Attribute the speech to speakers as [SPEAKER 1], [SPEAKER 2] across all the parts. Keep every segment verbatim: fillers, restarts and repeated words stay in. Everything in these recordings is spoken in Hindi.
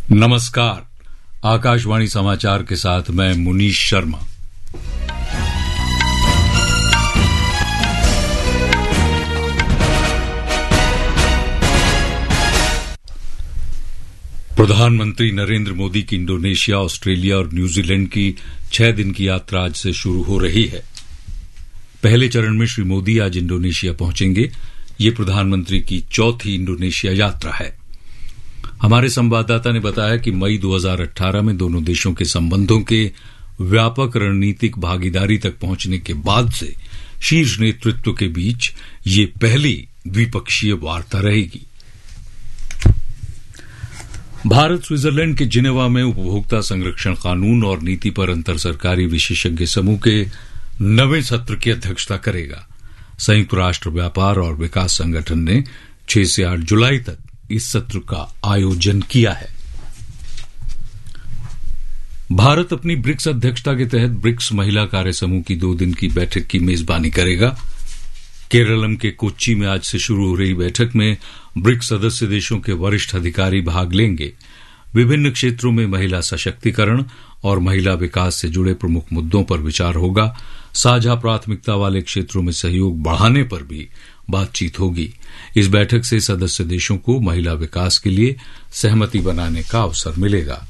[SPEAKER 1] नमस्कार। आकाशवाणी समाचार के साथ मैं मुनीश शर्मा। प्रधानमंत्री नरेंद्र मोदी की इंडोनेशिया, ऑस्ट्रेलिया और न्यूजीलैंड की छह दिन की यात्रा आज से शुरू हो रही है। पहले चरण में श्री मोदी आज इंडोनेशिया पहुंचेंगे। ये प्रधानमंत्री की चौथी इंडोनेशिया यात्रा है। हमारे संवाददाता ने बताया कि मई दो हज़ार अठारह में दोनों देशों के संबंधों के व्यापक रणनीतिक भागीदारी तक पहुंचने के बाद से शीर्ष नेतृत्व के बीच ये पहली द्विपक्षीय वार्ता रहेगी। भारत स्विट्जरलैंड के जिनेवा में उपभोक्ता संरक्षण कानून और नीति पर अंतर सरकारी विशेषज्ञ समूह के नवें सत्र की अध्यक्षता करेगा। संयुक्त राष्ट्र व्यापार और विकास संगठन ने छह से आठ जुलाई तक इस सत्र का आयोजन किया है। भारत अपनी ब्रिक्स अध्यक्षता के तहत ब्रिक्स महिला कार्य समूह की दो दिन की बैठक की मेजबानी करेगा। केरलम के कोच्चि में आज से शुरू हो रही बैठक में ब्रिक्स सदस्य देशों के वरिष्ठ अधिकारी भाग लेंगे। विभिन्न क्षेत्रों में महिला सशक्तिकरण और महिला विकास से जुड़े प्रमुख मुद्दों पर विचार होगा। साझा प्राथमिकता वाले क्षेत्रों में सहयोग बढ़ाने पर भी बातचीत होगी। इस बैठक से सदस्य देशों को महिला विकास के लिए सहमति बनाने का अवसर मिलेगा।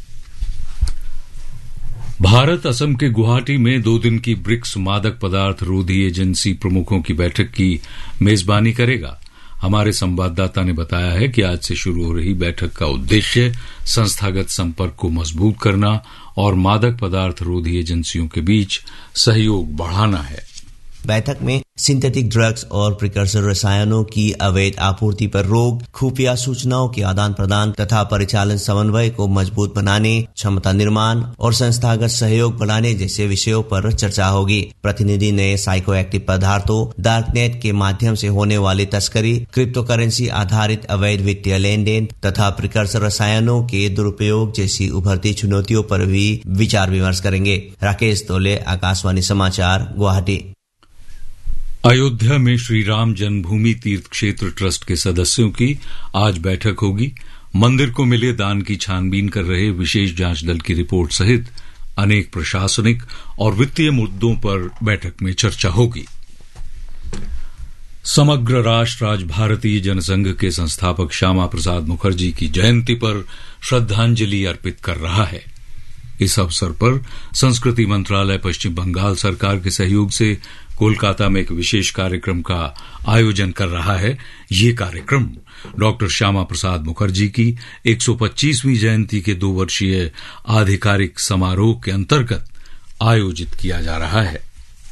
[SPEAKER 1] भारत असम के गुवाहाटी में दो दिन की ब्रिक्स मादक पदार्थ रोधी एजेंसी प्रमुखों की बैठक की मेजबानी करेगा। हमारे संवाददाता ने बताया है कि आज से शुरू हो रही बैठक का उद्देश्य संस्थागत संपर्क को मजबूत करना और मादक पदार्थ रोधी एजेंसियों के बीच सहयोग बढ़ाना है।
[SPEAKER 2] बैठक में सिंथेटिक ड्रग्स और प्रिकर्सर रसायनों की अवैध आपूर्ति पर रोक, खुफिया सूचनाओं के आदान प्रदान तथा परिचालन समन्वय को मजबूत बनाने, क्षमता निर्माण और संस्थागत सहयोग बढ़ाने जैसे विषयों पर चर्चा होगी। प्रतिनिधि ने साइको एक्टिव पदार्थों, डार्कनेट के माध्यम से होने वाली तस्करी, क्रिप्टो करेंसी आधारित अवैध वित्तीय लेन देन तथा प्रिकर्सर रसायनों के दुरुपयोग जैसी उभरती चुनौतियों पर भी विचार विमर्श करेंगे। राकेश तोले, आकाशवाणी समाचार, गुवाहाटी।
[SPEAKER 1] अयोध्या में श्री राम जन्मभूमि तीर्थ क्षेत्र ट्रस्ट के सदस्यों की आज बैठक होगी। मंदिर को मिले दान की छानबीन कर रहे विशेष जांच दल की रिपोर्ट सहित अनेक प्रशासनिक और वित्तीय मुद्दों पर बैठक में चर्चा होगी। समग्र राष्ट्र आज भारतीय जनसंघ के संस्थापक श्यामा प्रसाद मुखर्जी की जयंती पर श्रद्धांजलि अर्पित कर रहा है। इस अवसर पर संस्कृति मंत्रालय पश्चिम बंगाल सरकार के सहयोग से कोलकाता में एक विशेष कार्यक्रम का आयोजन कर रहा है। ये कार्यक्रम डॉक्टर श्यामा प्रसाद मुखर्जी की एक सौ पच्चीसवीं जयंती के दो वर्षीय आधिकारिक समारोह के अंतर्गत आयोजित किया जा रहा है।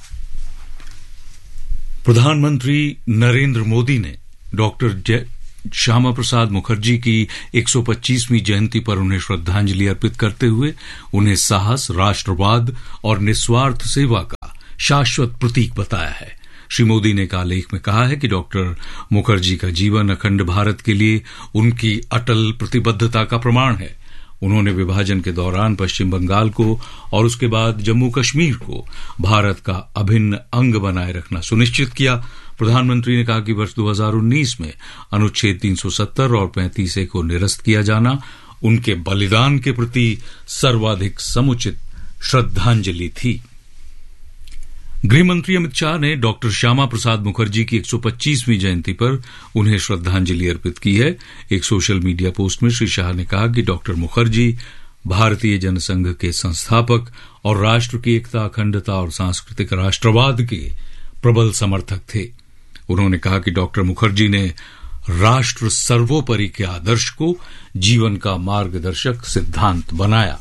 [SPEAKER 1] प्रधानमंत्री नरेंद्र मोदी ने डॉक्टर श्यामा प्रसाद मुखर्जी की एक सौ पच्चीसवीं जयंती पर उन्हें श्रद्धांजलि अर्पित करते हुए उन्हें साहस, राष्ट्रवाद और निस्वार्थ सेवा का शाश्वत प्रतीक बताया है। श्री मोदी ने एक आलेख में कहा है कि डॉक्टर मुखर्जी का जीवन अखंड भारत के लिए उनकी अटल प्रतिबद्धता का प्रमाण है। उन्होंने विभाजन के दौरान पश्चिम बंगाल को और उसके बाद जम्मू कश्मीर को भारत का अभिन्न अंग बनाए रखना सुनिश्चित किया। प्रधानमंत्री ने कहा कि वर्ष दो हज़ार उन्नीस में अनुच्छेद तीन सौ सत्तर और पैंतीस ए को निरस्त किया जाना उनके बलिदान के प्रति सर्वाधिक समुचित श्रद्धांजलि थी। गृहमंत्री अमित शाह ने डॉक्टर श्यामा प्रसाद मुखर्जी की एक सौ पच्चीसवीं जयंती पर उन्हें श्रद्धांजलि अर्पित की है। एक सोशल मीडिया पोस्ट में श्री शाह ने कहा कि डॉक्टर मुखर्जी भारतीय जनसंघ के संस्थापक और राष्ट्र की एकता, अखंडता और सांस्कृतिक राष्ट्रवाद के प्रबल समर्थक थे। उन्होंने कहा कि डॉक्टर मुखर्जी ने राष्ट्र सर्वोपरि के आदर्श को जीवन का मार्गदर्शक सिद्धांत बनाया।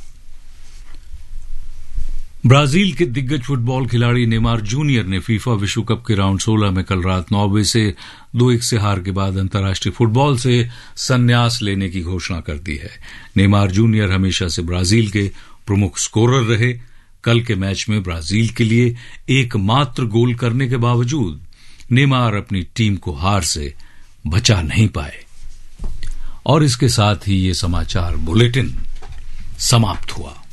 [SPEAKER 1] ब्राजील के दिग्गज फुटबॉल खिलाड़ी नेमार जूनियर ने फीफा विश्व कप के राउंड सोलह में कल रात नौ बजे से दो एक से हार के बाद अंतर्राष्ट्रीय फुटबॉल से संन्यास लेने की घोषणा कर दी है। नेमार जूनियर हमेशा से ब्राजील के प्रमुख स्कोरर रहे। कल के मैच में ब्राजील के लिए एकमात्र गोल करने के बावजूद नेमार अपनी टीम को हार से बचा नहीं पाए। और इसके साथ ही ये समाचार बुलेटिन समाप्त हुआ।